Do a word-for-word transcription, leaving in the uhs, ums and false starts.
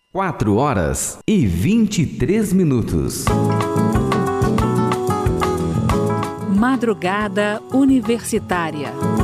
Quatro horas e vinte e três minutos. Madrugada Universitária.